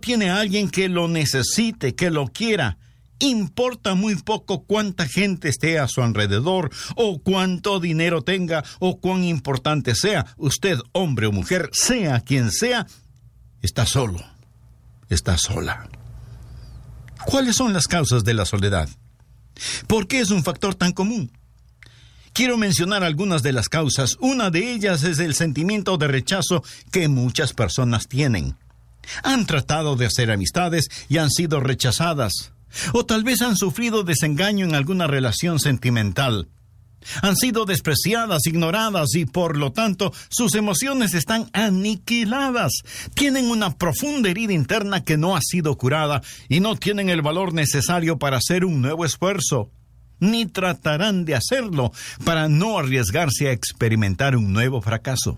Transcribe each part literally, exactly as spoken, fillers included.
tiene a alguien que lo necesite, que lo quiera, importa muy poco cuánta gente esté a su alrededor, o cuánto dinero tenga, o cuán importante sea. Usted, hombre o mujer, sea quien sea, está solo, está sola. ¿Cuáles son las causas de la soledad? ¿Por qué es un factor tan común? Quiero mencionar algunas de las causas. Una de ellas es el sentimiento de rechazo que muchas personas tienen. Han tratado de hacer amistades y han sido rechazadas. O tal vez han sufrido desengaño en alguna relación sentimental. Han sido despreciadas, ignoradas y por lo tanto sus emociones están aniquiladas. Tienen una profunda herida interna que no ha sido curada y no tienen el valor necesario para hacer un nuevo esfuerzo, ni tratarán de hacerlo para no arriesgarse a experimentar un nuevo fracaso.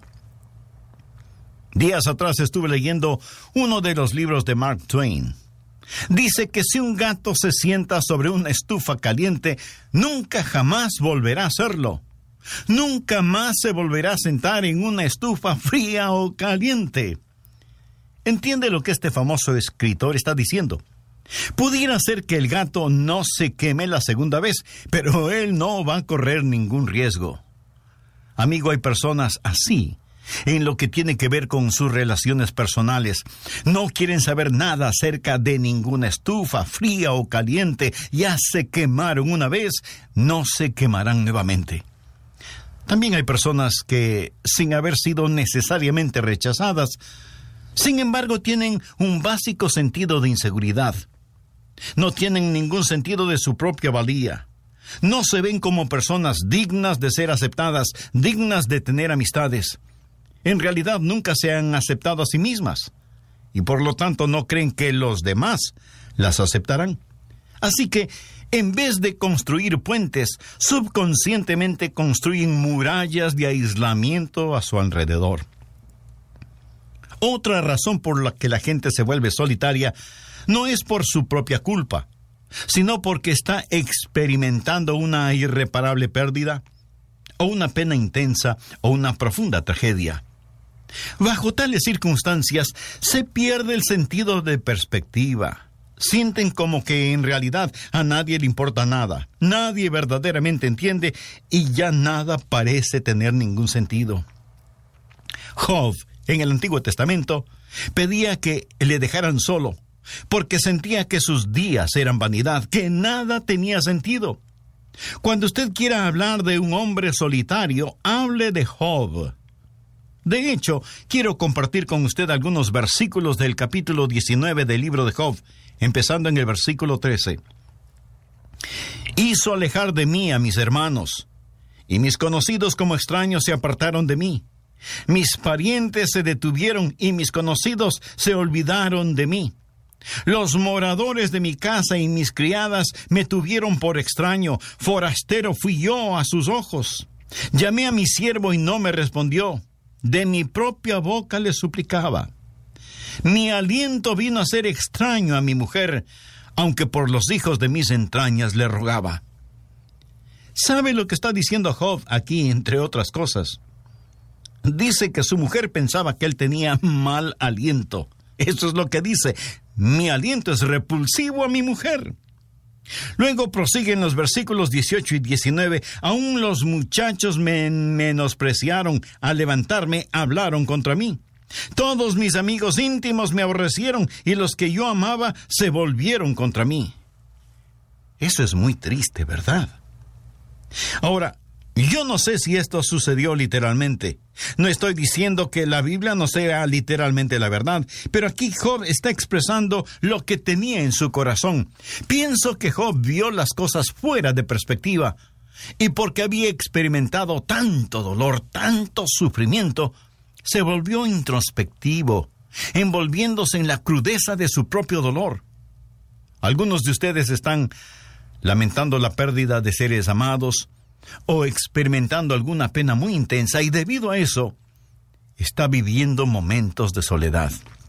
Días atrás estuve leyendo uno de los libros de Mark Twain. Dice que si un gato se sienta sobre una estufa caliente, nunca jamás volverá a hacerlo. Nunca más se volverá a sentar en una estufa fría o caliente. ¿Entiende lo que este famoso escritor está diciendo? Pudiera ser que el gato no se queme la segunda vez, pero él no va a correr ningún riesgo. Amigo, hay personas así en lo que tiene que ver con sus relaciones personales. No quieren saber nada acerca de ninguna estufa, fría o caliente. Ya se quemaron una vez, no se quemarán nuevamente. También hay personas que, sin haber sido necesariamente rechazadas, sin embargo tienen un básico sentido de inseguridad. No tienen ningún sentido de su propia valía. No se ven como personas dignas de ser aceptadas, dignas de tener amistades. En realidad nunca se han aceptado a sí mismas y por lo tanto no creen que los demás las aceptarán. Así que, en vez de construir puentes, subconscientemente construyen murallas de aislamiento a su alrededor. Otra razón por la que la gente se vuelve solitaria no es por su propia culpa, sino porque está experimentando una irreparable pérdida, o una pena intensa, o una profunda tragedia. Bajo tales circunstancias, se pierde el sentido de perspectiva. Sienten como que en realidad a nadie le importa nada, nadie verdaderamente entiende y ya nada parece tener ningún sentido. Job, en el Antiguo Testamento, pedía que le dejaran solo, porque sentía que sus días eran vanidad, que nada tenía sentido. Cuando usted quiera hablar de un hombre solitario, hable de Job. De hecho, quiero compartir con usted algunos versículos del capítulo diecinueve del libro de Job, empezando en el versículo trece. Hizo alejar de mí a mis hermanos, y mis conocidos como extraños se apartaron de mí. Mis parientes se detuvieron, y mis conocidos se olvidaron de mí. Los moradores de mi casa y mis criadas me tuvieron por extraño, forastero fui yo a sus ojos. Llamé a mi siervo y no me respondió. De mi propia boca le suplicaba. Mi aliento vino a ser extraño a mi mujer, aunque por los hijos de mis entrañas le rogaba. ¿Sabe lo que está diciendo Job aquí, entre otras cosas? Dice que su mujer pensaba que él tenía mal aliento. Eso es lo que dice. Mi aliento es repulsivo a mi mujer. Luego prosiguen los versículos dieciocho y diecinueve. Aún los muchachos me menospreciaron. Al levantarme, hablaron contra mí. Todos mis amigos íntimos me aborrecieron y los que yo amaba se volvieron contra mí. Eso es muy triste, ¿verdad? Ahora, yo no sé si esto sucedió literalmente. No estoy diciendo que la Biblia no sea literalmente la verdad, pero aquí Job está expresando lo que tenía en su corazón. Pienso que Job vio las cosas fuera de perspectiva, y porque había experimentado tanto dolor, tanto sufrimiento, se volvió introspectivo, envolviéndose en la crudeza de su propio dolor. Algunos de ustedes están lamentando la pérdida de seres amados, o experimentando alguna pena muy intensa y debido a eso está viviendo momentos de soledad.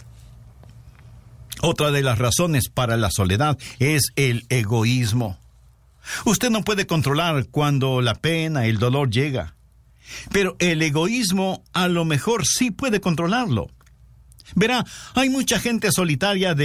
Otra de las razones para la soledad es el egoísmo. Usted no puede controlar cuando la pena, el dolor llega, pero el egoísmo a lo mejor sí puede controlarlo. Verá, hay mucha gente solitaria de